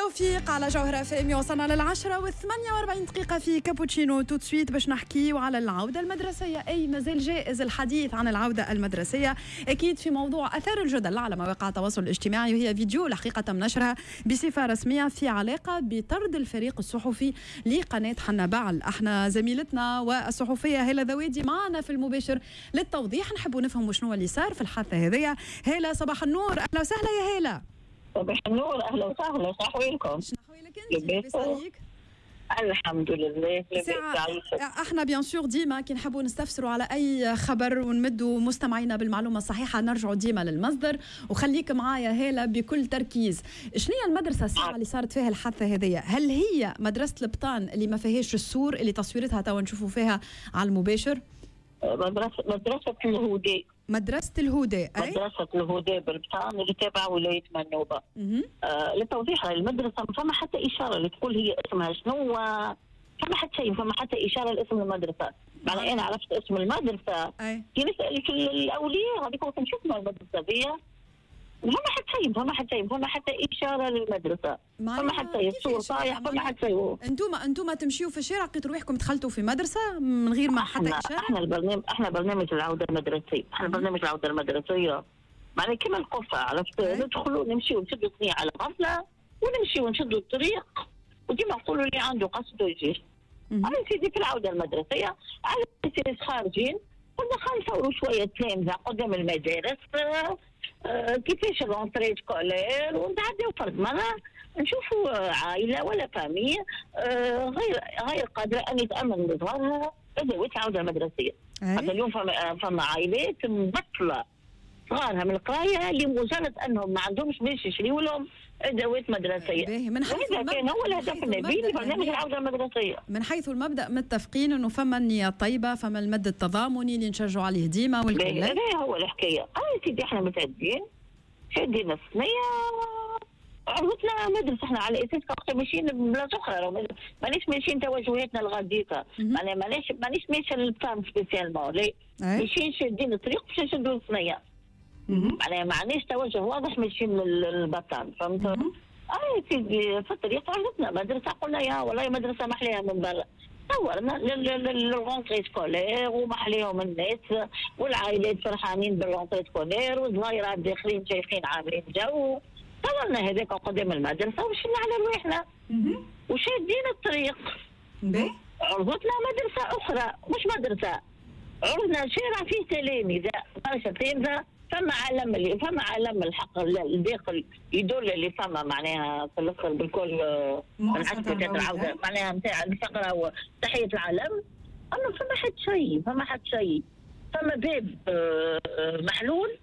توفيق على جوهرة FM. وصلنا لل10:48 في كابوتشينو. تو سويت باش نحكيو على العودة المدرسية. أي مازال جائز الحديث عن العودة المدرسية، أكيد في موضوع أثار الجدل على مواقع التواصل الاجتماعي، وهي فيديو الحقيقة تم نشرها بصفة رسمية في علاقة بطرد الفريق الصحفي لقناة حنا بعل. احنا زميلتنا والصحفية هالة ذويدي معنا في المباشر للتوضيح. نحبوا نفهم شنو اللي صار في الحادثة هذه. هالة صباح النور، أهلا وسهلا يا هالة. صباح النور، اهلا وسهلا. شنو احوالكم؟ شنو احوالك انت؟ لاباس عليك؟ الحمد لله لاباس عليك. احنا بيان سور ديما كي نحبوا نستفسروا على اي خبر ونمدوا مستمعينا بالمعلومه الصحيحه نرجعوا ديما للمصدر. وخليك معايا هالة بكل تركيز. شنو هي المدرسه الساعه اللي صارت فيها الحادثه هذه؟ هل هي مدرسه البطان اللي ما فيهاش السور اللي تصويرتها توا نشوفوا فيها على المباشر؟ مدرسة الهودي. مدرسة الهودي، أي؟ مدرسة الهودي بالبطان اللي تابعة ولاية منوبة. لتوضيح المدرسة فما حتى إشارة اللي تقول هي اسمها شنو، فما حتى شيء، فما حتى إشارة لاسم المدرسة. معنى أنا عرفت اسم المدرسة كي نسأل في الأولياء هذيك وقت شفنا المدرسة فيها، فما حتى إشارة للمدرسة، فما حتى صور صايح، فما حتى. انتوما تمشيوا في الشارع لقيتوا روحكم دخلتوا في مدرسة من غير ما حتى إشارة؟ احنا برنامج العودة المدرسية، برنامج العودة المدرسية معنى كما القفة، عرفت؟ ندخلوا نمشيوا نشدوا ثنية على غفلة ونمشيوا ونشدوا الطريق، وديما نقولوا اللي عنده قصد يجي. أنا سيدي في العودة المدرسية على أساس خارجين قلنا خلينا نصوروا شوية تلامذة قدام المدارس، كيفاش الرونتري سكولير، ونتعداو فرد مرة نشوفوا عائلة ولا فامي غير قادرة أن يتأمن بصغارها أدوات العودة المدرسية. حتى اليوم فما عائلات مبطلة صغارها من القراية لمجرد أنهم ما عندهمش باش يشريوا لهم أدوات مدرسية. وهذا كان هو الهدف النبيل لبرنامج العودة المدرسية. من حيث المبدأ متفقين أنه فما النية الطيبة، فما المد التضامني اللي نشجعوا عليه ديما والكل. هذا هو الحكاية. سيدي احنا متعدين شادين الصينية، عرضتنا مدرسة احنا على اساس وقت ماشيين بلاصه اخرى، مانيش ماشيين توجهاتنا الغاديكا، مانيش ماشيين للبطان سبيسيالمون، لا ماشيين شادين الطريق باش نشدوا الصينية. معناها ما عندناش توجه واضح ماشيين للبطان، فهمت؟ سيدي في الطريق عرضتنا مدرسة، قلنا يا والله مدرسة محليها من برا، صورنا للرونتري سكولير ومحليهم الناس والعائلات فرحانين بالرونتري سكولير والصغيرات داخلين شايفين عاملين جو. صورنا هذاك قدام المدرسة ومشينا على رواحنا وشادين الطريق. عرضتنا مدرسة أخرى، مش مدرسة، عرضنا شارع فيه تلاميذ برشا تلامذة، فما علم الحق الداخل يدل اللي فما معناها في الاخر بالكل من حسب العودة معناها نتاع الفقرة وتحية العلم. أما فما حد شيء، فما باب محلول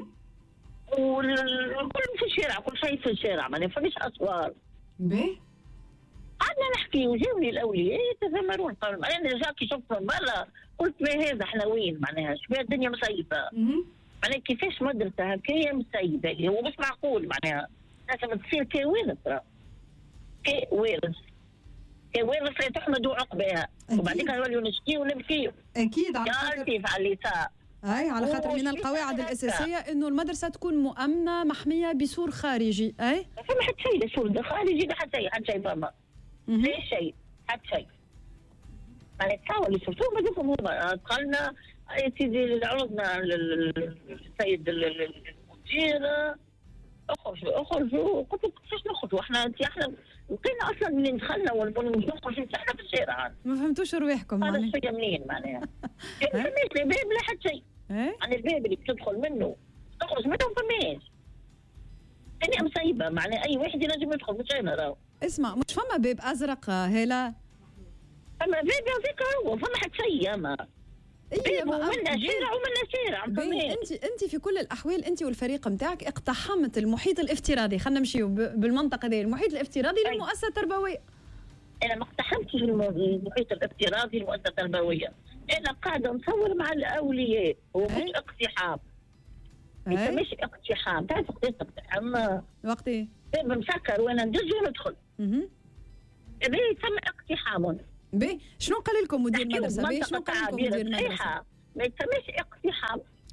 والكل في الشارع، كل شيء في الشارع، ما فماش أسوار. قعدنا نحكي وجاوني الأولياء يتذمرون، قالوا أنا رجعت كي شفت من برا قلت ما هذا احنا وين معناها شبيه الدنيا مسيبة. معناها كيفاش مدرسة هكايا مسيبة اللي هو مش معقول، معناها لازم تصير كوارث لا تحمدوا عقبها وبعدين نوليو نشكيو ونبكيو. أكيد على اللي صار. على خاطر من القواعد الأساسية إنه المدرسة تكون مؤمنة محمية بسور خارجي. ما حد شيء لا سور خارجي لا حد شيء فما لا شيء حد شيء. معناها تصور اللي شفتوه ما دفهم هما دخلنا يا سيدي عرضنا للسيد المدير اخرجوا، قلت له كيفاش نخرجوا احنا لقينا اصلا منين دخلنا ونقول مش نخرجوا احنا في الشارع، ما فهمتوش رواحكم هذا الشيء منين معناها ما فماش لا باب لا حتى شيء. يعني الباب اللي بتدخل منه تخرج منه فماش، الدنيا مصيبه معناها اي واحد ينجم يدخل مش انا راهو. اسمع، مش فما باب ازرق هالة؟ فما باب هذيك هو، فما حتى شيء اما شارع. انت في كل الاحوال انت والفريق نتاعك اقتحمت المحيط الافتراضي، خلينا نمشيو بالمنطقه هذه، المحيط الافتراضي للمؤسسه التربويه. انا ما اقتحمتش المحيط الافتراضي للمؤسسه التربويه، انا قاعده نصور مع الاولياء، هو مش اقتحام. مش اقتحام، تعرف وقت تقتحم وقتي باب مسكر وانا ندز وندخل. هذا يسمى اقتحام. شنو قال لكم مدير المدرسه؟ شنو قال لكم مدير المدرسه؟ ما يسميش اقتحام،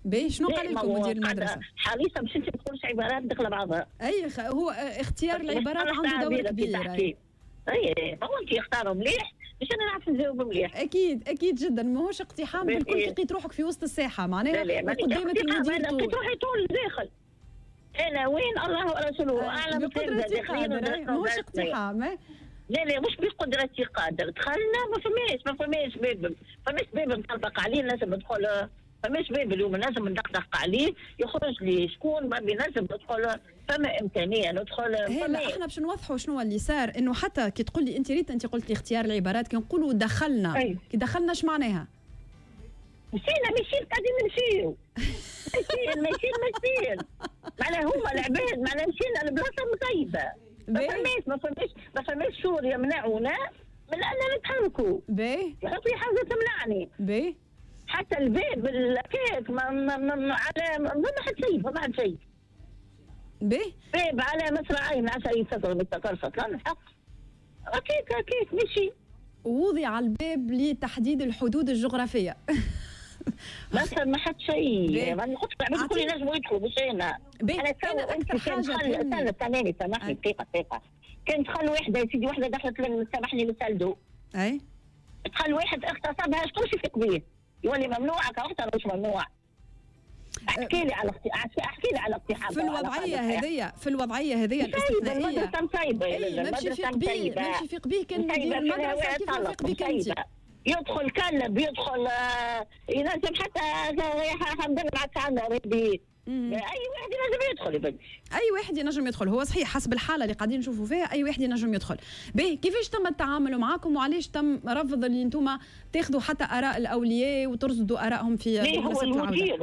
باهي شنو قال لكم مدير المدرسه؟ حريصه باش انت ما تقولش عبارات داخله بعضها. اي هو اختيار العبارات عنده دور كبير. اي هو انت يختاروا مليح باش انا نعرف نجاوب مليح. اكيد جدا، ماهوش اقتحام بالكل. لقيت روحك في وسط الساحه معناها قدامك المدير طول. لقيت روحي طول داخل. انا وين الله ورسوله اعلم. بقدرتي قادر، ماهوش اقتحام. لا مش بقدرتي قادر. دخلنا ما فماش باب مطبق عليه لازم ندخل. فماش باب اليوم لازم ندقدق عليه يخرج لي شكون ما لازم ندخل. فما امكانيه ندخل. لا احنا باش نوضحوا شنو اللي صار. انه حتى كي تقول لي انت قلت لي اختيار العبارات، كي نقولوا دخلنا كي دخلنا اش معناها؟ مشينا قاعدين نمشيو. ماشيين معناها هما العباد معناها مشينا لبلاصه مطيبه. ما فماش شور يمنعونا من اننا نتحركوا. يحط لي حاجه تمنعني. حتى الباب الكيك ما حد شيء. باب على مصراعين عشان يستقر بالتقرصت. لا نحق اكيد مشي. ووضع الباب لتحديد الحدود الجغرافيه. ما حد شيء. ما نقولش العباد الكل ينجموا يدخلوا باش انا اكثر حاجه سامحني دقيقه. كان دخل واحده يا سيدي، واحده دخلت سامحني للسلدو. دخل واحد اغتصبها، شكون يفيق بيه؟ يولي ممنوع كوحده مش ممنوع. احكي لي على اقتحام في الوضعيه هذه الاستثنائيه. المدرسه مصيبه. المدرسه ماشي يفيق بيه كان مدير المدرسه كيف يفيق بيك انت؟ يدخل كلب يدخل ينجم حتى حمد لله مع عندنا ربي. اي واحد ينجم يدخل يا بنتي. اي واحد ينجم يدخل. هو صحيح حسب الحاله اللي قاعدين نشوفوا فيها اي واحد ينجم يدخل. باهي كيفاش تم التعامل معاكم وعلاش تم رفض اللي انتم تاخذوا حتى اراء الاولياء وترصدوا ارائهم في هو المدير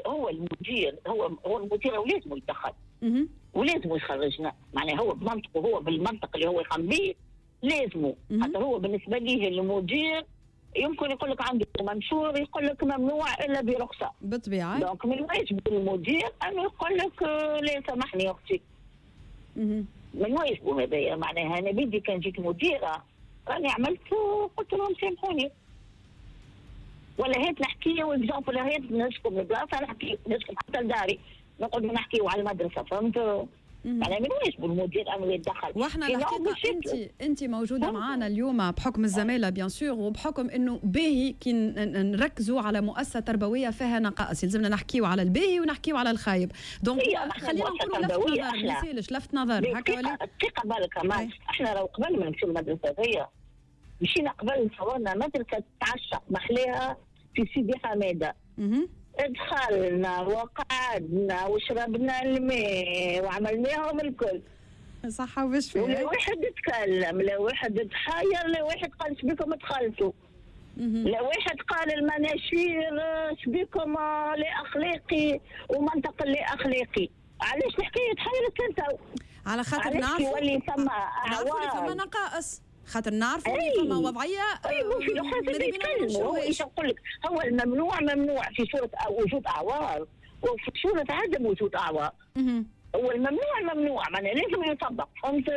ولازم يتدخل ولازم يخرجنا. معناها هو بمنطقه، هو بالمنطق اللي هو يقام به لازمه. حتى هو بالنسبه ليه المدير يمكن يقول لك عنده منشور، يقول لك ممنوع الا برخصه بالطبيعه. دونك من واجب المدير انه يقول لك لا سامحني يا اختي. من واجبه هذايا. معناها انا بدي كان جيت مديره راني عملت قلت لهم سامحوني، ولا هات نحكي واكزامبل، ولا هات نسكن البلاصه نحكي نسكن حتى لداري نقعد نحكيو على المدرسه. فهمت؟ يعني من واجب المدير انه يتدخل. واحنا الحقيقه انت موجوده معنا اليوم بحكم الزماله بيان سور، وبحكم انه باهي كي نركزوا على مؤسسه تربويه فيها نقائص يلزمنا نحكيو على الباهي ونحكيو على الخايب. دونك خلينا نقولوا لفت نظر هكا ولا دقيقه بالك. احنا لو قبل ما نمشيو المدرسه هي مشينا قبل صورنا مدرسه تعشق محليها في سيدي حماده. دخلنا وقعدنا وشربنا الماء وعملناهم الكل صح وبش لا واحد تكلم، لا واحد تحاير، لا واحد قال شبيكم دخلتوا، لا واحد قال المناشير شبيكم لا اخلاقي ومنطق لا اخلاقي. علاش الحكايه تحيرت انت؟ على خاطر نعرفوا اللي فما نقائص، خاطر نعرفوا اللي فما وضعيه. في الحاجه يتكلموا. ايش نقول لك؟ هو الممنوع ممنوع في صوره وجود اعوار وفي صوره عدم وجود اعوار. هو الممنوع ممنوع معناها لازم يطبق. فهمت؟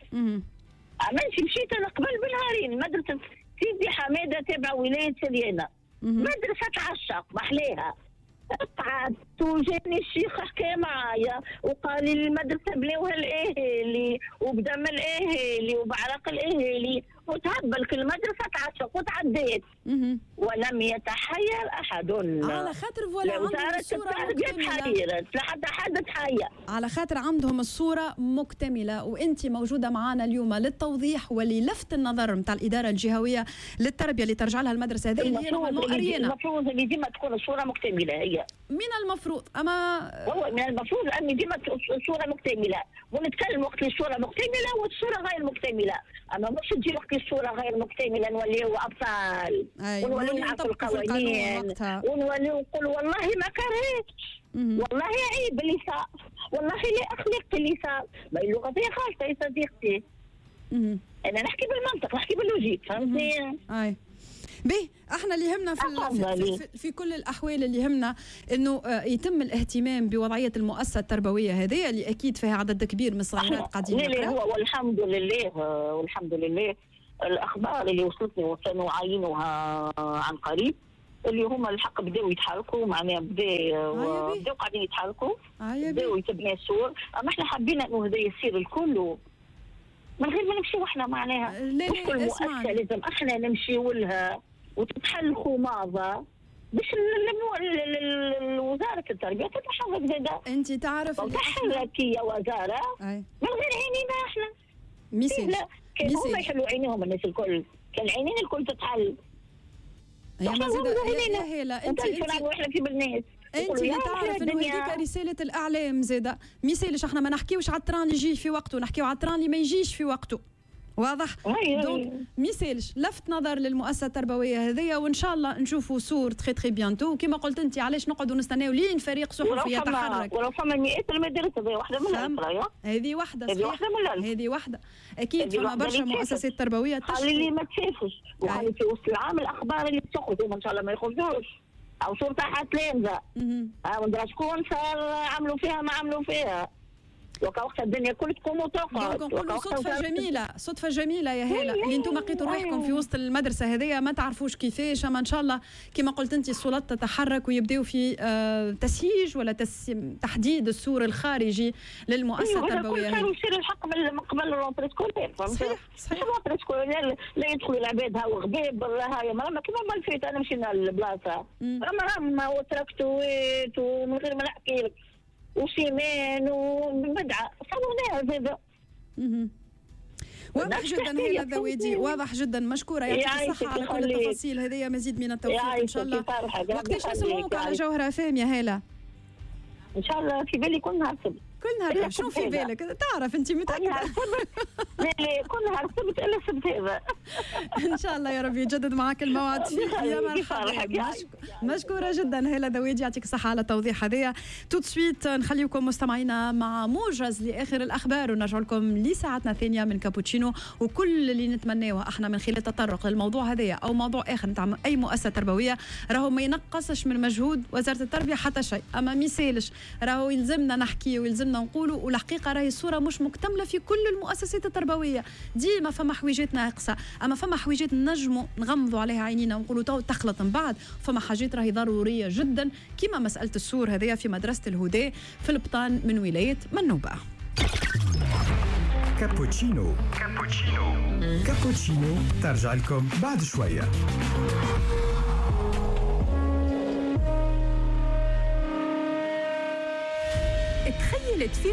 عملت مشيت انا قبل بنهارين مدرسه سيدي حماده تابع ولايه سليانه. مدرسه تعشق محليها. قعدت وجاني الشيخ حكى معايا وقال لي المدرسه بلاوها الاهالي وبدم الاهالي وبعرق الاهالي وتهبل كل مدرسه تعشق وتعديت ولم يتحير احد. على خاطر فوالا عندهم الصوره مكتمله. لا حتى حد تحير. على خاطر عندهم الصوره مكتمله، وانت موجوده معنا اليوم للتوضيح وللفت النظر نتاع الاداره الجهويه للتربيه اللي ترجع لها المدرسه هذه اللي هي المفروض اللي ديما تكون الصوره مكتمله. هي من المفروض هو من المفروض ان ديما الصوره مكتمله ونتكلم وقت الصوره مكتمله والصوره غير مكتمله. اما مش تجي وقت الصوره غير مكتمله نوليو ابطال ونوليو نعرفوا القوانين ونوليو نقول والله ما كرهتش، والله عيب اللي صار، والله لا اخلاق اللي صار. ما اللغه هي خالصه يا صديقتي. انا نحكي بالمنطق نحكي باللوجيك. فهمتني؟ به احنا اللي يهمنا في كل الاحوال اللي يهمنا انه يتم الاهتمام بوضعيه المؤسسه التربويه هذه اللي اكيد فيها عدد كبير من الصغيرات قاعدين يقراوا. هو والحمد لله الاخبار اللي وصلتني وسنعاينها عن قريب اللي هما الحق بداوا يتحركوا، معناها بداوا قاعدين يتحركوا، بداوا يتبنوا السور. اما احنا حابين انه هذا يصير الكل من غير ما نمشيو احنا، معناها مش كل مؤسسه لازم احنا نمشيو لها وتتحل خماضه باش وزاره التربيه تتحرك زاده. انت تعرف تتحرك يا وزاره من غير عينينا احنا. لا كان هما يحلوا عينيهم الناس الكل، كان عينين الكل تتحل. يا هلا انت احنا في بالناس انت اللي تعرف انه هذيك رساله الاعلام زاده. ما يسالش احنا ما نحكيوش على التران اللي يجي في وقته، نحكيو على التران اللي ما يجيش في وقته. واضح؟ دونك ما يسالش لفت نظر للمؤسسه التربويه هذيا، وان شاء الله نشوفوا صور تخي تخي بيانتو. وكما قلت انت علاش نقعدوا نستناو لين فريق صحفي يتحرك؟ ولو فما مئات المدارس هذه واحده منها. هذه واحده هذه واحده اكيد. فما برشا مؤسسات تربويه خلي اللي ما تشافش، وخلي في وسط العام الاخبار اللي تخرج ان شاء الله ما يخرجوش، او صورة تلامذه ما شكون صار عملوا فيها ما عملوا فيها. وقت الدنيا كل تقوم وتقعد. نقولوا صدفه جميله يا هاله اللي انتم لقيتوا روحكم في وسط المدرسه هذيا ما تعرفوش كيفاش. اما ان شاء الله كما قلت انت السلطات تتحرك ويبداو في تسييج ولا تحديد السور الخارجي للمؤسسه التربويه. كل يصير الحق من قبل الرونتري سكولير. صحيح الرونتري سكولير لا يدخلوا العباد هاو غبيب هاي ما كيما ما فيت انا مشينا للبلاصه ما وتركتويت ومن غير ما نحكي لك وسيمان وبدعه صاروا هذا. واضح جدا هيلا الذويدي، واضح جدا. مشكوره يعطيك الصحه على كل التفاصيل هذه، مزيد من التوفيق ان شاء الله. وقتاش نسمعوك على جوهره فام يا هاله؟ ان شاء الله في بالي كل نهار السبت. كل نهار شنو في بالك؟ تعرف انت متاكده؟ كل نهار السبت الا السبت هذا. ان شاء الله يا رب يجدد معك الموعد فيك يا مرحبا. مشكوره جدا هلا ذويدي، يعطيك الصحه على التوضيح هذايا. تو سويت نخليكم مستمعينا مع موجز لاخر الاخبار، ونرجع لكم لساعتنا الثانيه من كابوتشينو. وكل اللي نتمناه احنا من خلال التطرق للموضوع هذايا او موضوع اخر نتاع اي مؤسسه تربويه، راهو ما ينقصش من مجهود وزاره التربيه حتى شيء. اما ما يسالش راهو يلزمنا نحكي ويلزمنا نقولوا، والحقيقه راهي الصوره مش مكتمله في كل المؤسسات التربويه. ديما فما حويجات ناقصه، اما فما حويجات نجموا نغمضوا عليها عينينا ونقولوا تو تخلط من بعد. فما حاجات راهي ضروريه جدا كما مساله السور هذيا في مدرسه الهدى في البطان من ولايه منوبه. كابوتشينو ترجع لكم بعد شويه. تخيلت في